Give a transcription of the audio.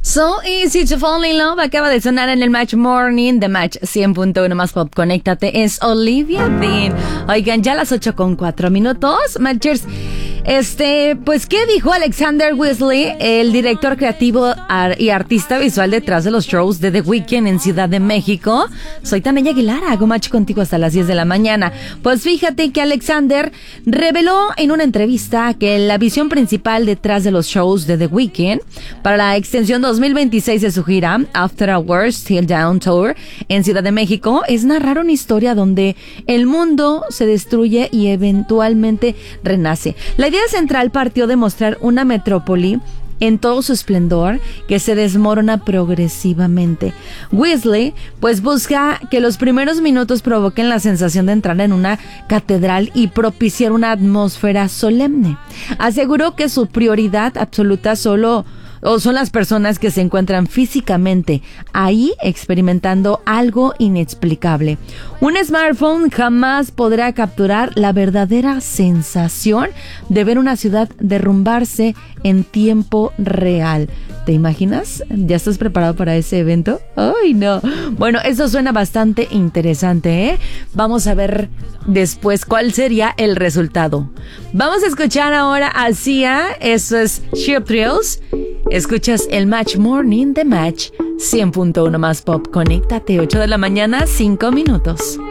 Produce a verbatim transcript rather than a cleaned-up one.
So Easy to Fall in Love acaba de sonar en el Match Morning de Match cien punto uno más Pop. Conéctate, es Olivia Dean. Oigan, ya las ocho con cuatro minutos, Matchers. Este, pues, ¿qué dijo Alexander Wesley, el director creativo y artista visual detrás de los shows de The Weeknd en Ciudad de México? Soy Tania Aguilar, hago match contigo hasta las diez de la mañana. Pues fíjate que Alexander reveló en una entrevista que la visión principal detrás de los shows de The Weeknd para la extensión dos mil veintiséis de su gira After Hours Till Dawn Tour en Ciudad de México es narrar una historia donde el mundo se destruye y eventualmente renace. La idea central partió de mostrar una metrópoli en todo su esplendor que se desmorona progresivamente. Wesley pues busca que los primeros minutos provoquen la sensación de entrar en una catedral y propiciar una atmósfera solemne. Aseguró que su prioridad absoluta solo o son las personas que se encuentran físicamente ahí experimentando algo inexplicable. Un smartphone jamás podrá capturar la verdadera sensación de ver una ciudad derrumbarse en tiempo real. ¿Te imaginas? ¿Ya estás preparado para ese evento? ¡Ay, no! Bueno, eso suena bastante interesante, ¿eh? Vamos a ver después cuál sería el resultado. Vamos a escuchar ahora a Sia. Eso es Sheer Thrills. Escuchas el Match Morning de Match cien punto uno más Pop. Conéctate, ocho de la mañana, cinco minutos.